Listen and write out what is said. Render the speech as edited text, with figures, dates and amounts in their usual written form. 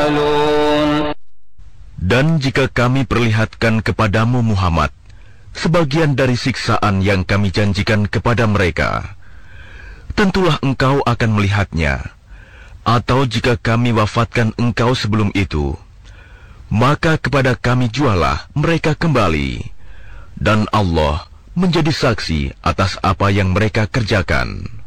يعملون. Dan jika kami perlihatkan kepadamu Muhammad sebagian dari siksaan yang kami janjikan kepada mereka, tentulah engkau akan melihatnya. Atau jika kami wafatkan engkau sebelum itu, maka kepada kami jualah mereka kembali, dan Allah menjadi saksi atas apa yang mereka kerjakan.